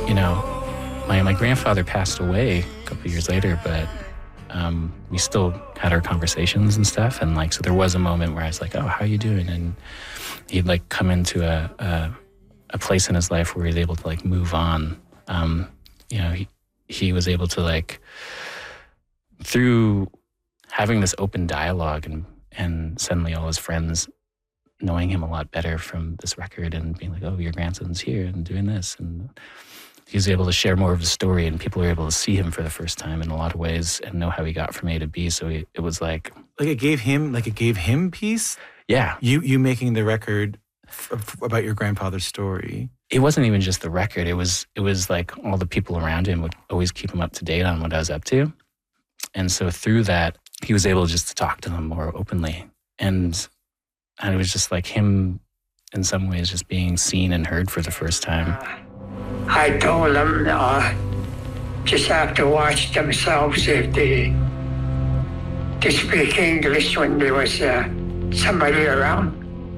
you know, my grandfather passed away a couple of years later, but we still had our conversations and stuff. And like, so there was a moment where I was like, oh, how are you doing? And he'd like come into a place in his life where he was able to like move on. You know, he was able to like, through having this open dialogue and suddenly all his friends knowing him a lot better from this record and being like, oh, your grandson's here and doing this. And he was able to share more of his story, and people were able to see him for the first time in a lot of ways and know how he got from A to B. So it was like it gave him peace. Yeah. You making the record about your grandfather's story. It wasn't even just the record. It was like all the people around him would always keep him up to date on what I was up to. And so through that, he was able just to talk to them more openly. And it was just like him, in some ways, just being seen and heard for the first time. I told them just have to watch themselves if they speak English when there was somebody around,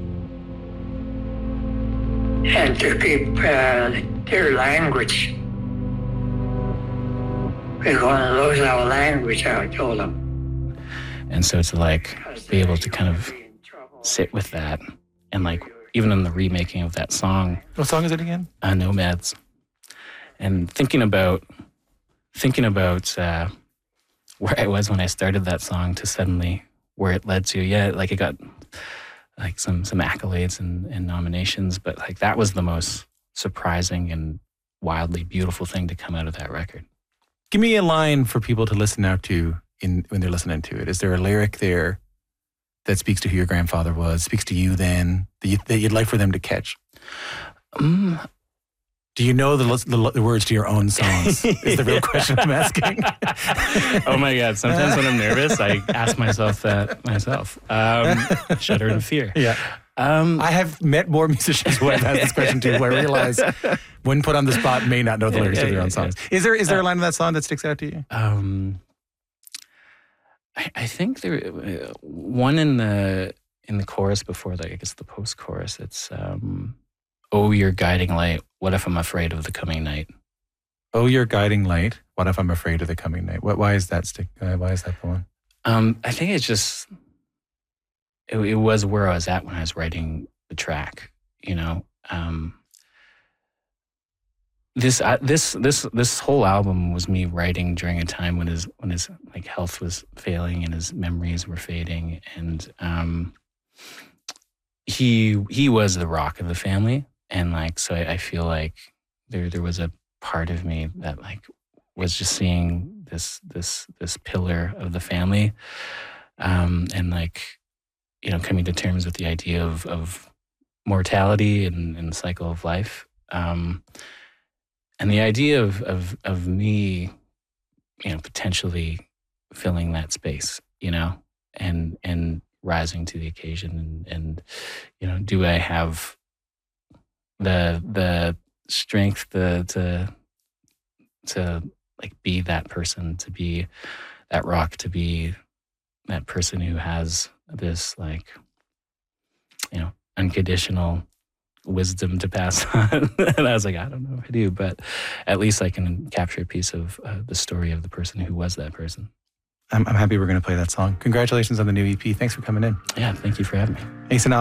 and to keep their language. We're going to lose our language, I told them. And so to like be able to kind of sit with that, and like even in the remaking of that song. What song is it again? Nomads. And thinking about where I was when I started that song to suddenly where it led to. Yeah, like it got like some accolades and nominations, but like that was the most surprising and wildly beautiful thing to come out of that record. Give me a line for people to listen out to when they're listening to it. Is there a lyric there that speaks to who your grandfather was, speaks to you then, that you'd like for them to catch? Do you know the words to your own songs? Is the real question I'm asking. Oh my God. Sometimes when I'm nervous, I ask myself that myself. Shudder in fear. Yeah. I have met more musicians who I've asked this question to, where I realize when put on the spot may not know the lyrics of their own songs. Is there a line in that song that sticks out to you? I think there one in the chorus before I guess the post-chorus. It's oh, your guiding light. What if I'm afraid of the coming night? Oh, your guiding light. What if I'm afraid of the coming night? Why is that why is that the one? I think it's just it was where I was at when I was writing the track. You know, this whole album was me writing during a time when his like health was failing and his memories were fading, and he was the rock of the family. And like, so I feel like there was a part of me that like was just seeing this pillar of the family, and like, you know, coming to terms with the idea of mortality and the cycle of life, and the idea of me, you know, potentially filling that space, you know, and rising to the occasion, and you know, do I have the strength to like be that person, to be that rock, to be that person who has this like, you know, unconditional wisdom to pass on. And I was like, I don't know if I do, but at least I can capture a piece of the story of the person who was that person. I'm happy we're going to play that song. Congratulations on the new EP. Thanks for coming in. Yeah, thank you for having me. Ace and